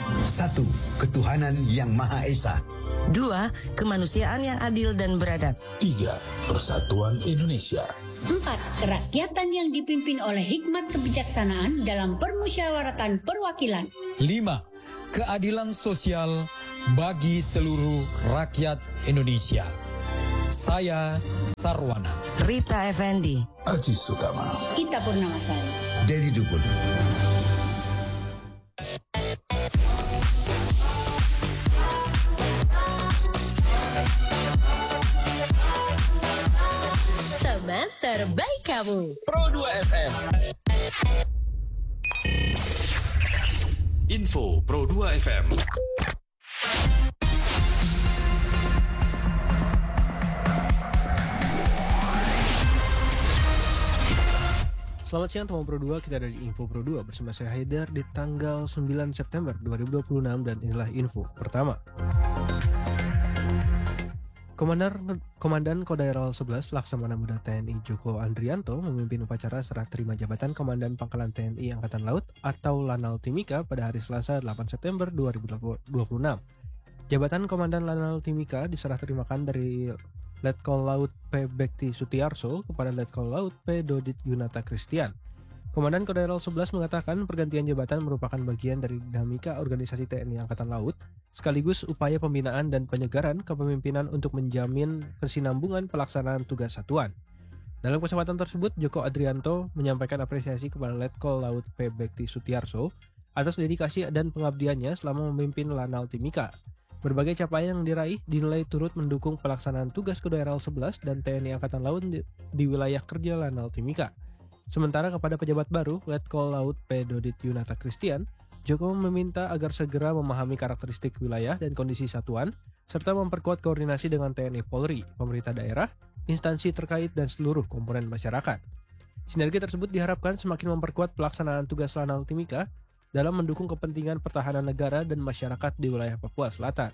1. Ketuhanan yang Maha Esa. 2. Kemanusiaan yang adil dan beradab. 3. Persatuan Indonesia. 4. Kerakyatan yang dipimpin oleh hikmat kebijaksanaan dalam permusyawaratan perwakilan. 5. Keadilan sosial bagi seluruh rakyat Indonesia. Saya Sarwana. Rita Effendi. Aji Sukama. Ita Purnamasari. Dedi Dukun. Teman terbaik kamu. Pro 2 FM. Info Pro 2 FM. Selamat siang teman Pro 2, kita ada di Info Pro 2 bersama saya Haidar di tanggal 9 September 2026 dan inilah info pertama. Komandan Kodaeral 11 Laksamana Muda TNI Joko Andrianto memimpin upacara serah terima jabatan Komandan Pangkalan TNI Angkatan Laut atau Lanal Timika pada hari Selasa 8 September 2026. Jabatan Komandan Lanal Timika diserah terimakan dari Letkol Laut P. Bekti Sutiarso kepada Letkol Laut P. Dodit Yunata Christian. Komandan Kodaeral 11 mengatakan pergantian jabatan merupakan bagian dari dinamika organisasi TNI Angkatan Laut, sekaligus upaya pembinaan dan penyegaran kepemimpinan untuk menjamin kesinambungan pelaksanaan tugas satuan. Dalam kesempatan tersebut, Joko Adrianto menyampaikan apresiasi kepada Letkol Laut P. Bekti Sutiarso atas dedikasi dan pengabdiannya selama memimpin Lanal Timika. Berbagai capaian yang diraih dinilai turut mendukung pelaksanaan tugas Kodaeral 11 dan TNI Angkatan Laut di wilayah kerja Lanal Timika. Sementara kepada pejabat baru, Letkol Laut P. Dodit Yunata Christian, Joko meminta agar segera memahami karakteristik wilayah dan kondisi satuan, serta memperkuat koordinasi dengan TNI Polri, pemerintah daerah, instansi terkait, dan seluruh komponen masyarakat. Sinergi tersebut diharapkan semakin memperkuat pelaksanaan tugas Lanal Timika dalam mendukung kepentingan pertahanan negara dan masyarakat di wilayah Papua Selatan.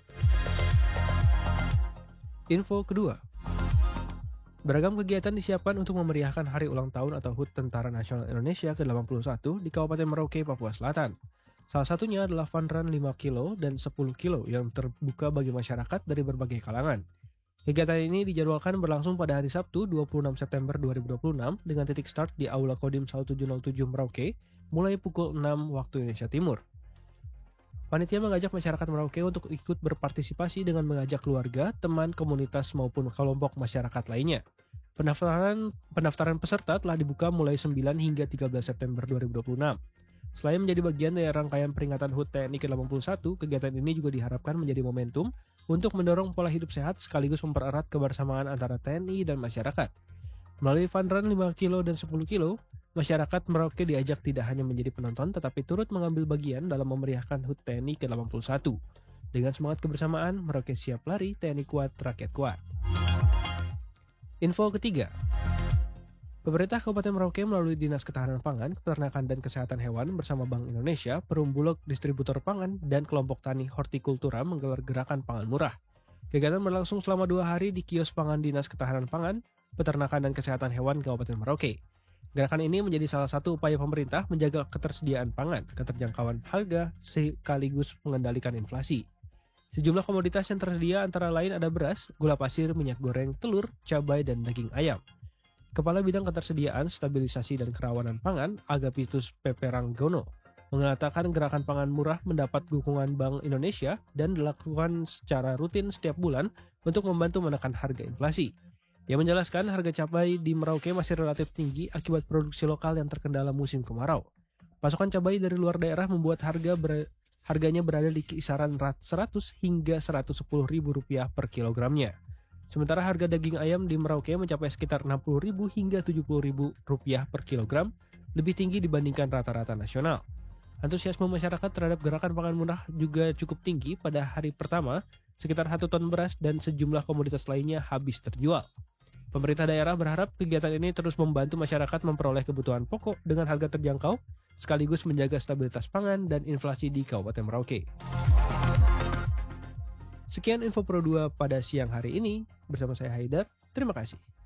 Info kedua. Beragam kegiatan disiapkan untuk memeriahkan hari ulang tahun atau HUT Tentara Nasional Indonesia ke-81 di Kabupaten Merauke, Papua Selatan. Salah satunya adalah fun run 5 kilo dan 10 kilo yang terbuka bagi masyarakat dari berbagai kalangan. Kegiatan ini dijadwalkan berlangsung pada hari Sabtu 26 September 2026 dengan titik start di Aula Kodim 1707 Merauke mulai pukul 6 waktu Indonesia Timur. Panitia mengajak masyarakat Merauke untuk ikut berpartisipasi dengan mengajak keluarga, teman, komunitas maupun kelompok masyarakat lainnya. Pendaftaran peserta telah dibuka mulai 9 hingga 13 September 2026. Selain menjadi bagian dari rangkaian peringatan HUT TNI ke-81, kegiatan ini juga diharapkan menjadi momentum untuk mendorong pola hidup sehat sekaligus mempererat kebersamaan antara TNI dan masyarakat. Melalui fun run 5 kilo dan 10 kilo, masyarakat Merauke diajak tidak hanya menjadi penonton tetapi turut mengambil bagian dalam memeriahkan HUT TNI ke-81. Dengan semangat kebersamaan, Merauke siap lari, TNI kuat, rakyat kuat. Info ketiga. Pemerintah Kabupaten Merauke melalui Dinas Ketahanan Pangan, Peternakan dan Kesehatan Hewan bersama Bank Indonesia, Perum Bulog, Distributor Pangan, dan Kelompok Tani Hortikultura menggelar gerakan pangan murah. Kegiatan berlangsung selama 2 hari di kios pangan Dinas Ketahanan Pangan, Peternakan dan Kesehatan Hewan Kabupaten Merauke. Gerakan ini menjadi salah satu upaya pemerintah menjaga ketersediaan pangan, keterjangkauan harga, sekaligus mengendalikan inflasi. Sejumlah komoditas yang tersedia antara lain ada beras, gula pasir, minyak goreng, telur, cabai, dan daging ayam. Kepala Bidang Ketersediaan, Stabilisasi dan Kerawanan Pangan, Agapitus Peperanggono, mengatakan gerakan pangan murah mendapat dukungan Bank Indonesia dan dilakukan secara rutin setiap bulan untuk membantu menekan harga inflasi. Ia menjelaskan harga cabai di Merauke masih relatif tinggi akibat produksi lokal yang terkendala musim kemarau. Pasokan cabai dari luar daerah membuat harganya berada di kisaran 100 hingga Rp110.000 per kilogramnya. Sementara harga daging ayam di Merauke mencapai sekitar Rp60.000 hingga Rp70.000 per kilogram, lebih tinggi dibandingkan rata-rata nasional. Antusiasme masyarakat terhadap gerakan pangan murah juga cukup tinggi. Pada hari pertama, sekitar 1 ton beras dan sejumlah komoditas lainnya habis terjual. Pemerintah daerah berharap kegiatan ini terus membantu masyarakat memperoleh kebutuhan pokok dengan harga terjangkau, sekaligus menjaga stabilitas pangan dan inflasi di Kabupaten Merauke. Sekian Info Pro 2 pada siang hari ini. Bersama saya Haidar, terima kasih.